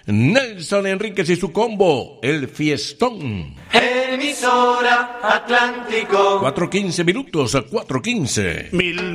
Nelson Enríquez y su combo, el fiestón. Emisora Atlántico. 4:15 minutos a 4:15.